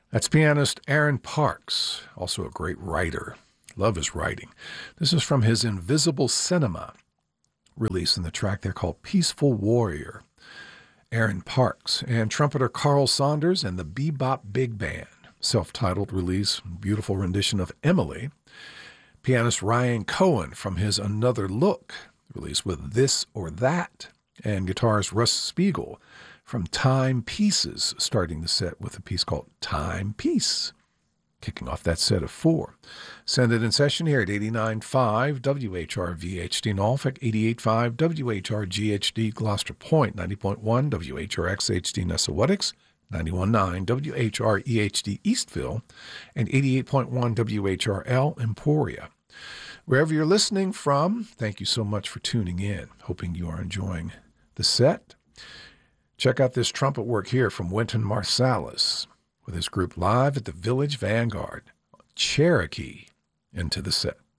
That's pianist Aaron Parks, also a great writer. Love his writing. This is from his Invisible Cinema release, in the track there called Peaceful Warrior. Aaron Parks and trumpeter Carl Saunders and the Bebop Big Band. Self-titled release, beautiful rendition of Emily. Pianist Ryan Cohen from his Another Look release with This or That. And guitarist Russ Spiegel from Time Pieces, starting the set with a piece called Time Piece, kicking off that set of four. Send it in session here at 89.5 WHRV-HD Norfolk, 88.5 WHRG-HD Gloucester Point, 90.1 WHRX-HD Nessawatix, 91.9 WHRE-HD Eastville, and 88.1 WHRL Emporia. Wherever you're listening from, thank you so much for tuning in. Hoping you are enjoying the set. Check out this trumpet work here from Wynton Marsalis with his group live at the Village Vanguard, Cherokee, into the set.